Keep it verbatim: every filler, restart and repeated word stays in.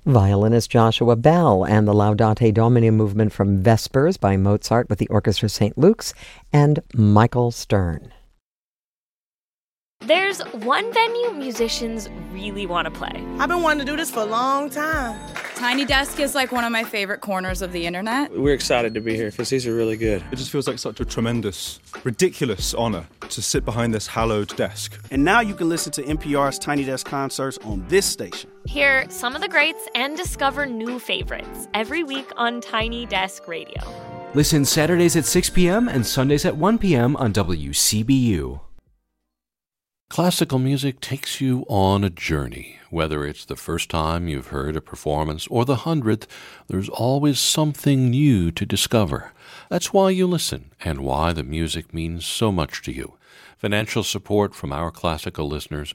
Violinist Joshua Bell and the Laudate Domini movement from Vespers by Mozart with the Orchestra Saint Luke's, and Michael Stern. There's one venue musicians really want to play. I've been wanting to do this for a long time. Tiny Desk is like one of my favorite corners of the internet. We're excited to be here because these are really good. It just feels like such a tremendous, ridiculous honor to sit behind this hallowed desk. And now you can listen to N P R's Tiny Desk concerts on this station. Hear some of the greats and discover new favorites every week on Tiny Desk Radio. Listen Saturdays at six p.m. and Sundays at one p.m. on W C B U. Classical music takes you on a journey. Whether it's the first time you've heard a performance or the hundredth, there's always something new to discover. That's why you listen and why the music means so much to you. Financial support from our classical listeners